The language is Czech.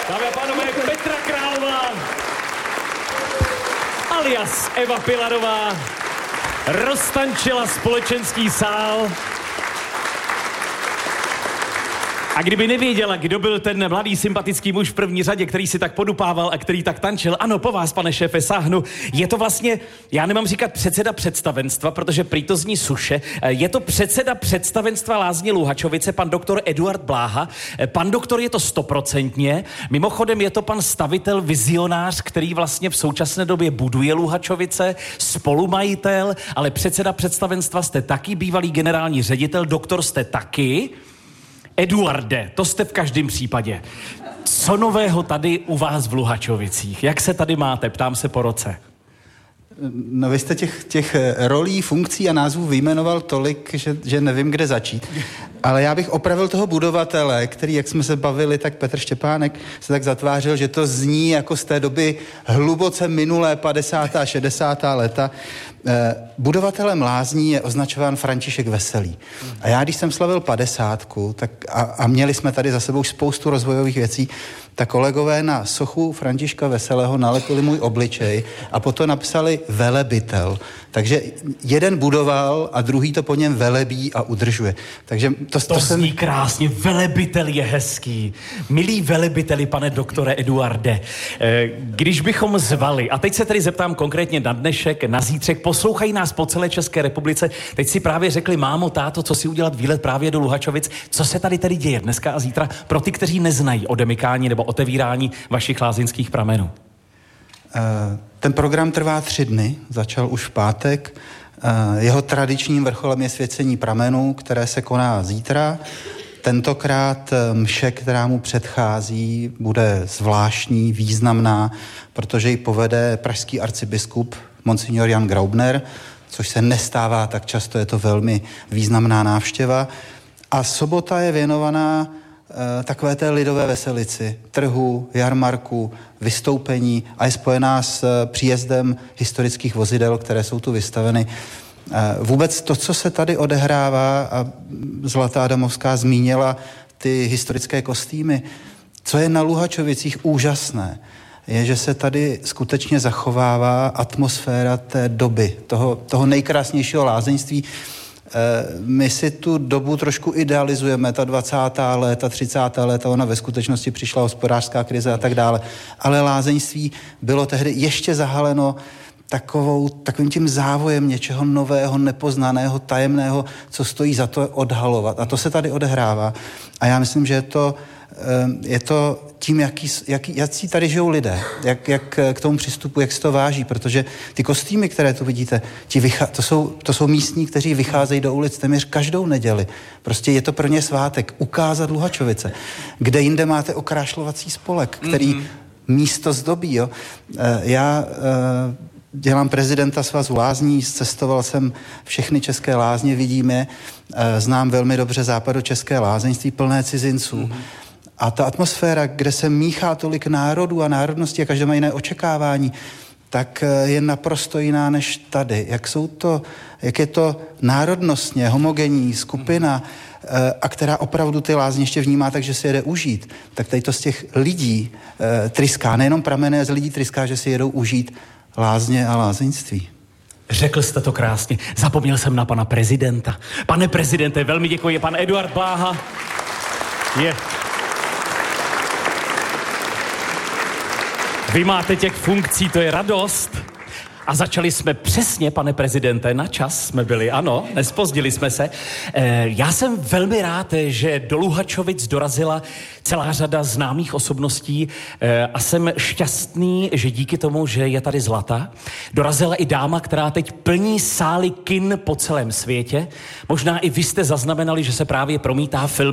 Dámy a pánové, Petra Králová, alias Eva Pilarová, roztančila společenský sál. A kdyby nevěděla, kdo byl ten mladý sympatický muž v první řadě, který si tak podupával a který tak tančil, ano, po vás, pane šéfe, sáhnu, je to vlastně, já nemám říkat předseda představenstva, protože prý to zní suše, je to předseda představenstva Lázně Luhačovice, pan doktor Eduard Bláha. Pan doktor je to 100%, mimochodem je to pan stavitel, vizionář, který vlastně v současné době buduje Luhačovice, spolumajitel, ale předseda představenstva jste taky, bývalý generální ředitel, doktor jste taky. Eduarde, to jste v každém případě. Co nového tady u vás v Luhačovicích? Jak se tady máte? Ptám se po roce. No vy jste těch rolí, funkcí a názvů vyjmenoval tolik, že nevím, kde začít. Ale já bych opravil toho budovatele, který, jak jsme se bavili, tak Petr Štěpánek se tak zatvářil, že to zní jako z té doby hluboce minulé 50. a 60. léta. Budovatelem lázní je označován František Veselý. A já, když jsem slavil 50, tak a měli jsme tady za sebou spoustu rozvojových věcí, tak kolegové na sochu Františka Veselého nalepili můj obličej a potom napsali velebitel. Takže jeden budoval a druhý to po něm velebí a udržuje. Takže to zní krásně, velebitel je hezký. Milí velebiteli, pane doktore Eduarde, když bychom zvali, a teď se tedy zeptám konkrétně na dnešek, na zítřek, poslouchají nás po celé České republice, teď si právě řekli, mámo, táto, co si udělat výlet právě do Luhačovic, co se tady tedy děje dneska a zítra pro ty, kteří neznají odemykání nebo otevírání vašich lázeňských pramenů? Ten program trvá 3 dny, začal už v pátek. Jeho tradičním vrcholem je svěcení pramenů, které se koná zítra. Tentokrát mše, která mu předchází, bude zvláštní, významná, protože ji povede pražský arcibiskup monsignor Jan Graubner, což se nestává tak často, je to velmi významná návštěva. A sobota je věnovaná takové té lidové veselici, trhu, jarmarku, vystoupení a je spojená s příjezdem historických vozidel, které jsou tu vystaveny. Vůbec to, co se tady odehrává, a Zlatá Adamovská zmínila ty historické kostýmy, co je na Luhačovicích úžasné, je, že se tady skutečně zachovává atmosféra té doby, toho nejkrásnějšího lázeňství. My si tu dobu trošku idealizujeme, ta 20. léta, 30. léta, ona ve skutečnosti přišla hospodářská krize a tak dále. Ale lázeňství bylo tehdy ještě zahaleno takovým tím závojem něčeho nového, nepoznaného, tajemného, co stojí za to odhalovat. A to se tady odehrává. A já myslím, že je to tím, jaký tady žijou lidé, jak k tomu přistupují, jak se to váží, protože ty kostýmy, které tu vidíte, to jsou místní, kteří vycházejí do ulic téměř každou neděli. Prostě je to pro ně svátek, ukázat Luhačovice. Kde jinde máte okrášlovací spolek, který místo zdobí. Jo? Já dělám prezidenta Svazu lázní, cestoval jsem všechny české lázně, vidím je, znám velmi dobře západočeské lázeňství plné cizinců. A ta atmosféra, kde se míchá tolik národů a národností a každé má jiné očekávání, tak je naprosto jiná než tady. Jak je to národnostně homogenní skupina, a která opravdu ty lázně ještě vnímá, takže si jede užít, tak tady to z těch lidí tryská, nejenom pramene, z lidí tryská, že si jedou užít lázně a lázeňství. Řekl jste to krásně. Zapomněl jsem na pana prezidenta. Pane prezidente, velmi děkuji. Pan Eduard Bláha je... Vy máte těch funkcí, to je radost. A začali jsme přesně, pane prezidente, na čas jsme byli, ano, nezpozdili jsme se. Já jsem velmi rád, že do Luhačovic dorazila celá řada známých osobností a jsem šťastný, že díky tomu, že je tady Zlata, dorazila i dáma, která teď plní sály kin po celém světě. Možná i vy jste zaznamenali, že se právě promítá film